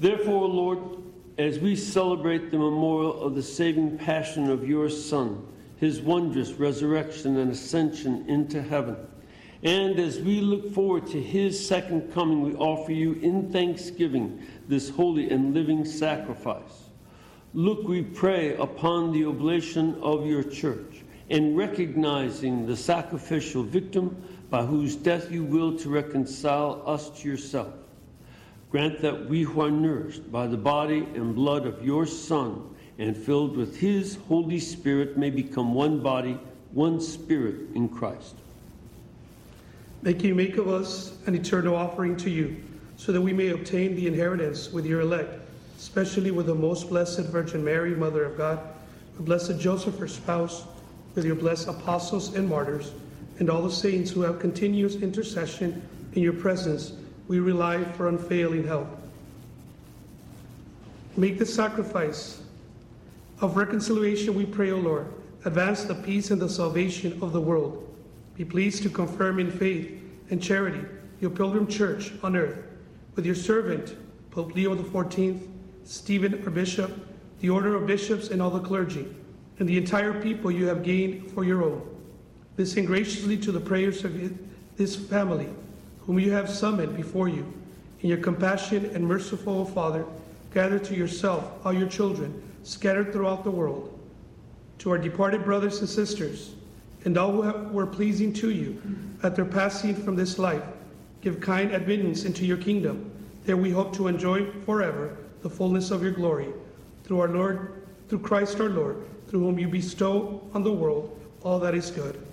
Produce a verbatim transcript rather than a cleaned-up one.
Therefore, Lord, as we celebrate the memorial of the saving passion of your Son, his wondrous resurrection and ascension into heaven, and as we look forward to his second coming, we offer you in thanksgiving this holy and living sacrifice. Look, we pray, upon the oblation of your church, and recognizing the sacrificial victim by whose death you will to reconcile us to yourself. Grant that we who are nourished by the body and blood of your Son and filled with his Holy Spirit may become one body, one spirit in Christ. Make you make of us an eternal offering to you, so that we may obtain the inheritance with your elect, especially with the most blessed Virgin Mary, Mother of God, with blessed Joseph, her spouse, with your blessed apostles and martyrs, and all the saints who have continuous intercession in your presence. We rely for unfailing help. Make the sacrifice of reconciliation, we pray, O Lord. Advance the peace and the salvation of the world. Be pleased to confirm in faith and charity your pilgrim church on earth, with your servant, Pope Leo the fourteenth, Stephen, our bishop, the order of bishops and all the clergy, and the entire people you have gained for your own. Listen graciously to the prayers of this family, whom you have summoned before you. In your compassion and merciful Father, gather to yourself all your children scattered throughout the world. To our departed brothers and sisters, and all who have, were pleasing to you at their passing from this life, give kind admittance into your kingdom. There we hope to enjoy forever the fullness of your glory. Through our Lord, through Christ our Lord, through whom you bestow on the world all that is good.